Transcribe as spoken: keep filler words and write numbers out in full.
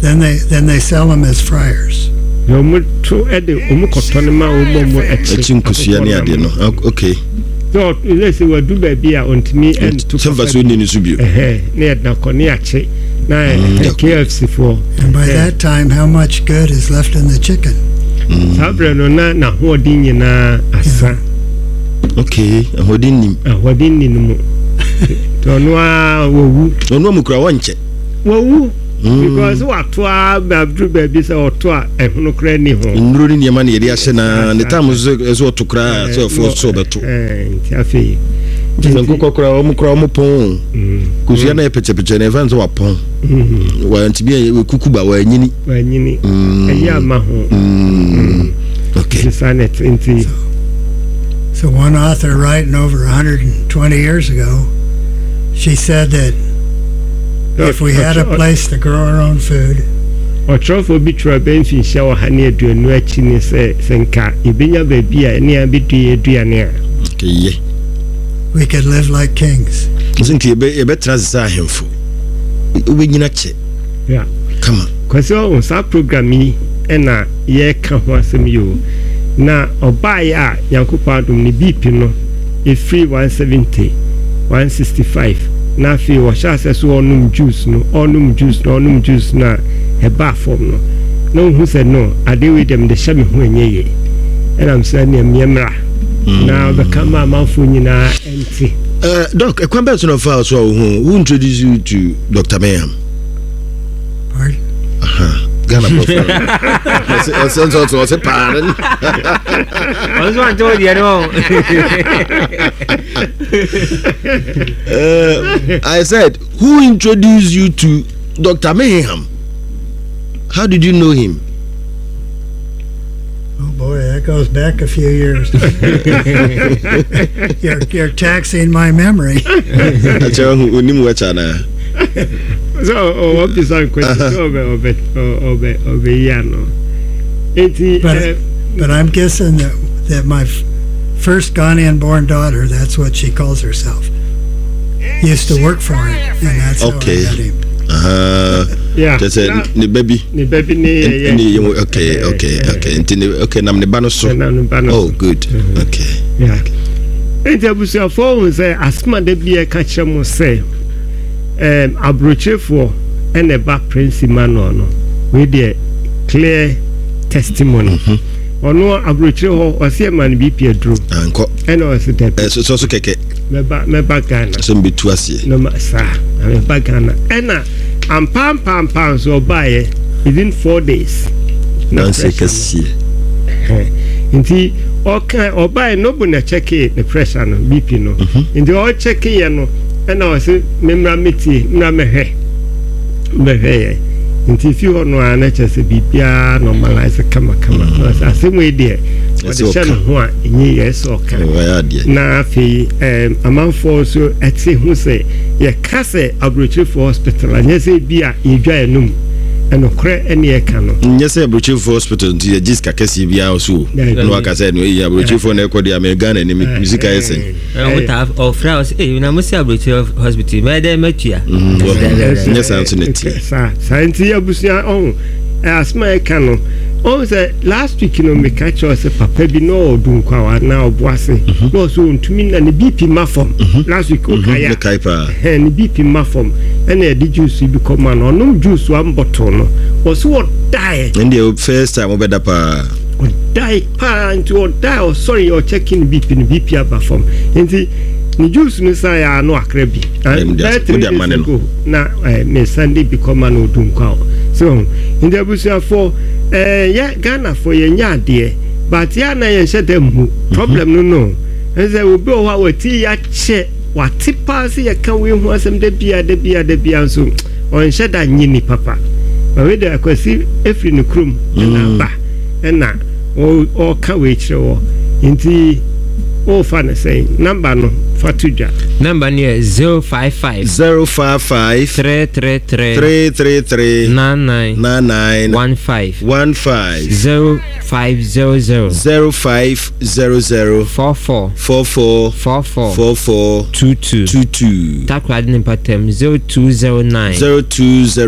Then they then they sell them as fryers. Yomu to ede omu kotonema omu echi. Echi nkusua ni ade no. Okay. So let's say we do baby a ontimi and to some vaso ni nsubi. Eh eh na koni achi na K F C for. And by that time how much good is left in the chicken? Sabre no na na hodin nyina asa. Okay, hodin nim. Hodin nim mu. To no a wowu. No no mu kura wonche. Wowu. Because what to abdru baby say oto a ehunu kra ni ho. Nduro ni niam na yedi ahye na the time so oto kra so for so beto. Eh, ntiafe. Nko kokora omu kra omu pon. Kusia na epeche peche na event wa pon. Wa ntibia we kukuba wa nyini. Wa nyini. Eya ma ho. Okay. So, so one author writing over one hundred twenty years ago, she said that if we had a place to grow our own food, or trophy be true, benefit shower honey do a new chin say, Senka, Ibinya baby, and near between Adriania. Okay, we could live like kings. I think you better say him for we not yeah, come on. Because all our program me and a year come once you now or buy a Yankupadum, the beep, you know, a free one seventy, one sixty five. Na fi wa sha se so onum juice no onum juice no onum juice na e ba form no no hu se no ade we dem de sha me hu enye and am say na miemra na be kama manfo nyina enti uh doc e kwan be so no fa so hu who introduce you to Doctor Mayhem? Pardon? Aha. Ghana profile. So so so so pardon. Also I told you no. uh, I said, who introduced you to Doctor Mayhem? How did you know him? Oh boy, that goes back a few years. you're, you're taxing my memory. So, oh, what is our question? Over, over, over, over, Yano. But, but I'm guessing that, that my f- first Ghanaian-born daughter, that's what she calls herself, used to work for him, and that's okay. how I met him. Uh, yeah. That's it. The baby. The baby. Yeah. Okay. Okay. Okay. Okay. Nam ne bano so. Oh, good. Mm-hmm. Okay. Yeah. And the busia phone say asma de bia ka chemo say um abrochefo and a back principal no we dey clear testimony. Ono abrocheho o se man bi Pedro. Anko. And o se tep. So so so keke. Meba meba Ghana. So mbi tu asie. No ma sa. Meba Ghana. Ena am pam pam pam so buy within four days. No se kasi. Inti okay obuy no bu na check the pressure no B P no. Inti o check ye no ena o se memra meti na mehwe. Mehwe. Inti fi ho no ana chese bibia normalize kama kama. So asem we there. The channel ho a enye yes okay. Na afi em amanfo so eti hu say ye kase abrochefo hospital anya say bia yedwa enum eno kre ene ye ka no. Nya say abrochefo hospital nti ye jiska kase bia so. No aka say no ye abrochefo na ekodi American ni music ayese. Eh we have of friends eh na mo say abrochefo hospital me dey matua. Nya sanso neti. Sa sa nti abusia on asma e ka no. Oh, say last week you know me catch us papa bi no odunkwa wa na oboase no so ntumi na ne B P mafom last week o kaya ne kaipa eh ne B P mafom and e di juice bi come on no juice one bottle no was what die and the first time obeda pa die pa into die oh sorry you're checking B P ne B P aba from enti ni juice no say ya no akra bi and that na me Sunday bi come on odunkwa so in the busia for eh yeah Ghana for ye nya de but ya na ye hye dem problem no no enze obi o wa wati ya che wati pass ye kan we hu asem de bia de bia de bia so on hye da nyini papa but we dey akwasi efri no krum na ba na o o ka we kire wo nti o fa na say number no fatuja number near zero five five zero five five three three three three three three nine nine nine nine one five one five zero five zero zero zero five zero zero four four four four four four four four two two two two Takwadi Nimpatem zero two zero nine zero two zero